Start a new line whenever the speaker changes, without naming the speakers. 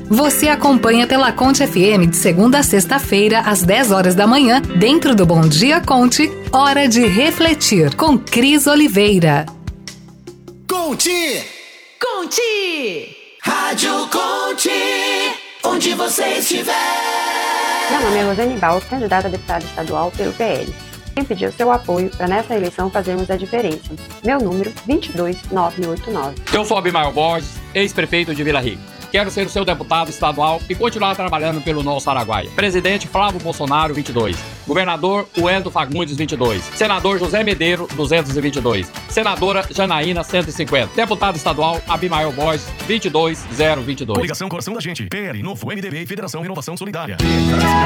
Você acompanha pela Conte FM de segunda a sexta-feira, às 10 horas da manhã, dentro do Bom Dia Conte, Hora de Refletir, com Cris Oliveira.
Conte!
Conte!
Rádio Conte! Onde você estiver!
Meu nome é Rosane Baus, candidata a deputada estadual pelo PL. Quem pediu seu apoio para nessa eleição fazermos a diferença. Meu número, 22989.
Eu sou Abimael Borges, ex-prefeito de Vila Rica. Quero ser o seu deputado estadual e continuar trabalhando pelo Nosso Araguaia. Presidente Flávio Bolsonaro, 22. Governador Wellington Fagundes, 22. Senador José Medeiro, 222. Senadora Janaína, 150. Deputado estadual Abimael Borges, 22022.
Coligação Coração da Gente, PL, Novo, MDB e Federação Renovação Solidária.